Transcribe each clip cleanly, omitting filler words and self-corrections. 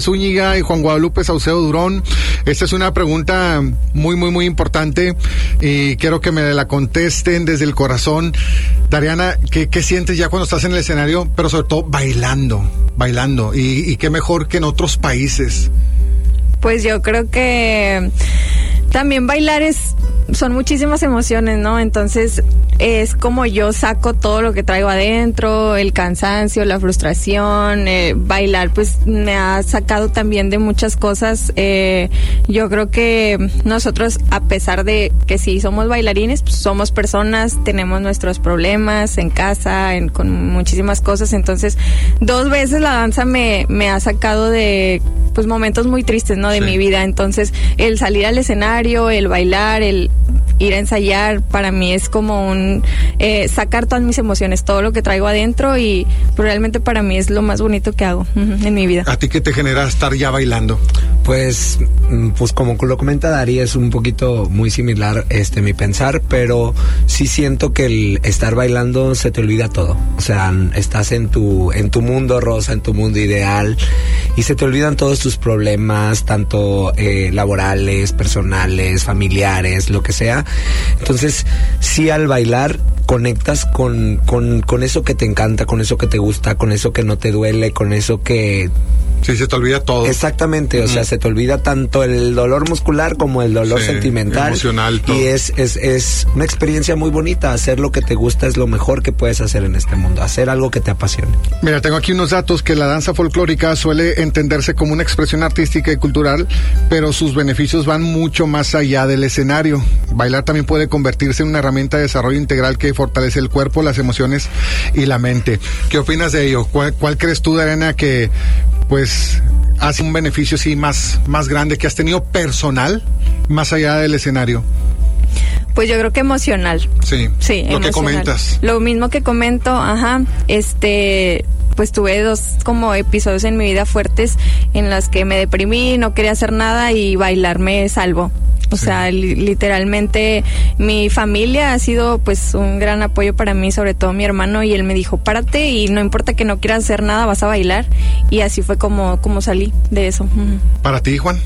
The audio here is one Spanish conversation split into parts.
Zúñiga y Juan Guadalupe Saucedo Durón. Esta es una pregunta muy importante y quiero que me la contesten desde el corazón. Dariana, ¿qué sientes ya cuando estás en el escenario, pero sobre todo bailando? Y qué mejor que en otros países. Pues yo creo que también bailar son muchísimas emociones, ¿no? Entonces es como yo saco todo lo que traigo adentro, el cansancio, la frustración. Bailar pues me ha sacado también de muchas cosas. Yo creo que nosotros, a pesar de que sí somos bailarines, pues somos personas, tenemos nuestros problemas en casa, con muchísimas cosas. Entonces 2 veces la danza me ha sacado de pues momentos muy tristes, ¿no? De mi vida. Entonces el salir al escenario, el bailar, el ir a ensayar, para mí es como sacar todas mis emociones, todo lo que traigo adentro, y realmente para mí es lo más bonito que hago en mi vida. ¿A ti qué te genera estar ya bailando? Pues como lo comenta Dari, es un poquito muy similar mi pensar, pero sí siento que el estar bailando se te olvida todo. O sea, estás en tu mundo rosa, en tu mundo ideal, y se te olvidan todos tus problemas, tanto laborales, personales, familiares, lo que sea. Entonces, sí, al bailar conectas con eso que te encanta, con eso que te gusta, con eso que no te duele, con eso que... Sí, se te olvida todo. Exactamente, o sea, se te olvida tanto el dolor muscular como el dolor sentimental. Emocional, todo. Y es una experiencia muy bonita. Hacer lo que te gusta es lo mejor que puedes hacer en este mundo. Hacer algo que te apasione. Mira, tengo aquí unos datos que la danza folclórica suele entenderse como una expresión artística y cultural, pero sus beneficios van mucho más allá del escenario. Bailar también puede convertirse en una herramienta de desarrollo integral que fortalece el cuerpo, las emociones y la mente. ¿Qué opinas de ello? ¿Cuál crees tú, Dariana, que pues hace un beneficio sí más grande que has tenido personal, más allá del escenario? Pues yo creo que emocional. Sí, lo emocional. Que comentas. Lo mismo que comento, pues tuve 2 como episodios en mi vida fuertes en las que me deprimí, no quería hacer nada, y bailar me salvó. O sea, literalmente mi familia ha sido pues un gran apoyo para mí, sobre todo mi hermano, y él me dijo, párate y no importa que no quieras hacer nada, vas a bailar. Y así fue como salí de eso. ¿Para ti, Juan?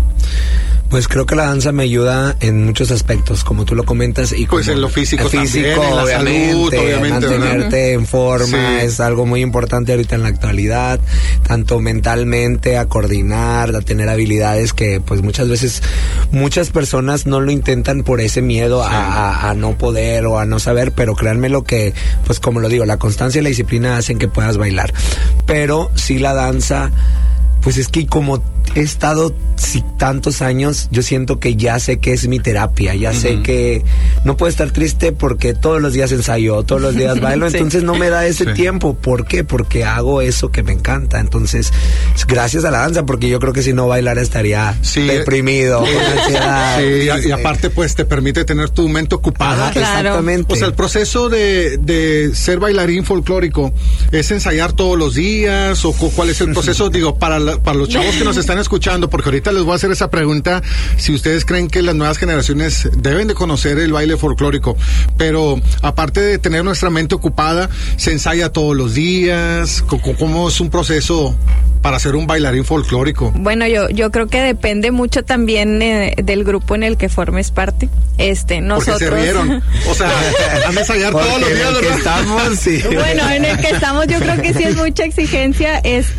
Pues creo que la danza me ayuda en muchos aspectos, como tú lo comentas, y pues en lo físico también, en la salud, obviamente, mantenerte en forma es algo muy importante ahorita en la actualidad, tanto mentalmente, a coordinar, a tener habilidades que pues muchas veces muchas personas no lo intentan por ese miedo a no poder o a no saber, pero créanme lo que, pues como lo digo, la constancia y la disciplina hacen que puedas bailar. Pero sí, la danza, pues es que como he estado tantos años, yo siento que ya sé que es mi terapia, ya sé que no puedo estar triste porque todos los días ensayo, todos los días bailo, entonces no me da ese tiempo. ¿Por qué? Porque hago eso que me encanta. Entonces, gracias a la danza, porque yo creo que si no bailara estaría deprimido, con ansiedad. Y aparte pues te permite tener tu mente ocupada. Claro. Exactamente. O sea, el proceso de ser bailarín folclórico, ¿es ensayar todos los días o cuál es el proceso? Digo, para los chavos que nos están escuchando, porque ahorita les voy a hacer esa pregunta, si ustedes creen que las nuevas generaciones deben de conocer el baile folclórico, pero aparte de tener nuestra mente ocupada, ¿se ensaya todos los días? ¿Cómo es un proceso para ser un bailarín folclórico? Bueno, yo creo que depende mucho también del grupo en el que formes parte. Nosotros... Porque se vieron, o sea, han de ensayar todos los días, ¿verdad? Estamos, sí. Bueno, en el que estamos yo creo que sí es mucha exigencia,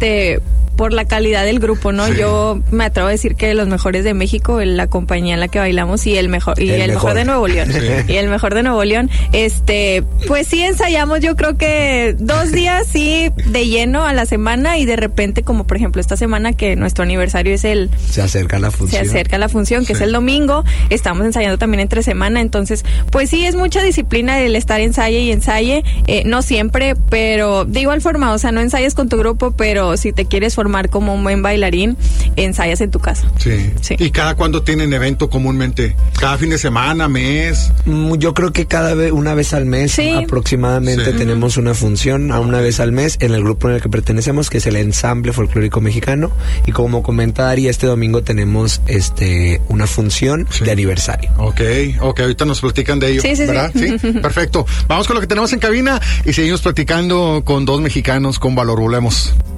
por la calidad del grupo, ¿no? Sí. Yo me atrevo a decir que los mejores de México, la compañía en la que bailamos, y el mejor de Nuevo León. Sí. Y el mejor de Nuevo León. Pues sí ensayamos, yo creo que 2 días sí de lleno a la semana, y de repente, como por ejemplo esta semana que nuestro aniversario es se acerca la función, que es el domingo, estamos ensayando también entre semana, entonces pues sí es mucha disciplina el estar ensaye y ensaye, no siempre, pero de igual forma, o sea, no ensayas con tu grupo, pero si te quieres formar como un buen bailarín, ensayas en tu casa. Sí. ¿Y cada cuándo tienen evento comúnmente? ¿Cada fin de semana, mes? Yo creo que una vez al mes aproximadamente tenemos una función, una vez al mes, en el grupo en el que pertenecemos, que es el Ensamble Folclórico Mexicano, y como comenta Ari, este domingo tenemos una función de aniversario. Ok, ahorita nos platican de ello, ¿verdad? Sí, perfecto. Vamos con lo que tenemos en cabina y seguimos platicando con 2 mexicanos con valor. Volvemos.